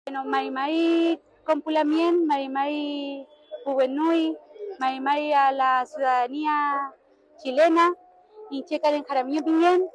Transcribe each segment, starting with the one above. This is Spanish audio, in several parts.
Bueno, Marimari Compulamien, Marimari Pubenui, Marimari a la ciudadanía chilena, Incheca en Jaramillo Piñén,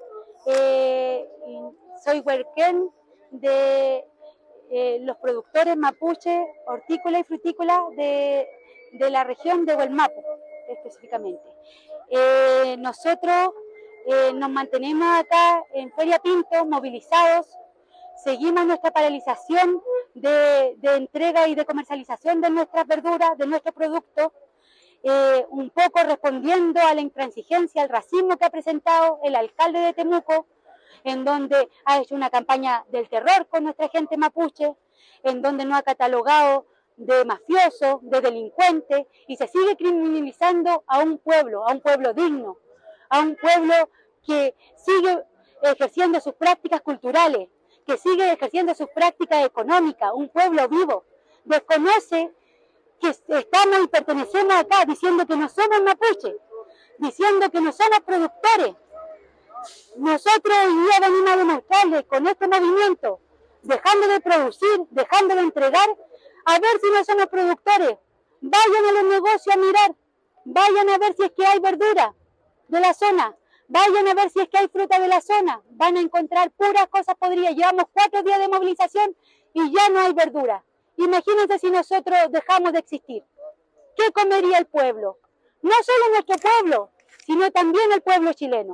soy huerquén de los productores mapuche, hortícola y frutícola de la región de Huelmapo, específicamente. Nosotros nos mantenemos acá en Feria Pinto, movilizados, seguimos nuestra paralización de entrega y de comercialización de nuestras verduras, de nuestros productos, un poco respondiendo a la intransigencia, al racismo que ha presentado el alcalde de Temuco, en donde ha hecho una campaña del terror con nuestra gente mapuche, en donde nos ha catalogado de mafiosos, de delincuentes, y se sigue criminalizando a un pueblo digno, a un pueblo que sigue ejerciendo sus prácticas culturales, que sigue ejerciendo sus prácticas económicas, un pueblo vivo. Desconoce que estamos y pertenecemos acá, diciendo que no somos mapuche, diciendo que no somos productores. Nosotros hoy día venimos a demostrarles con este movimiento, dejando de producir, dejando de entregar, a ver si no somos productores. Vayan a los negocios a mirar, vayan a ver si es que hay verdura de la zona, vayan a ver si es que hay fruta de la zona, van a encontrar puras cosas podridas. Llevamos 4 días de movilización y ya no hay verdura. Imagínense si nosotros dejamos de existir. ¿Qué comería el pueblo? No solo nuestro pueblo, sino también el pueblo chileno.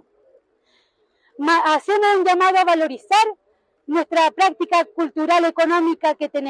Hacemos un llamado a valorizar nuestra práctica cultural económica que tenemos.